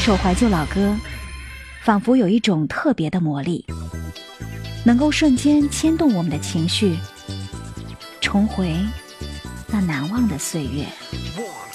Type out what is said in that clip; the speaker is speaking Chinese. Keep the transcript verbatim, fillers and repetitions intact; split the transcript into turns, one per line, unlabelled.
首怀旧老歌仿佛有一种特别的魔力，能够瞬间牵动我们的情绪，重回那难忘的岁月。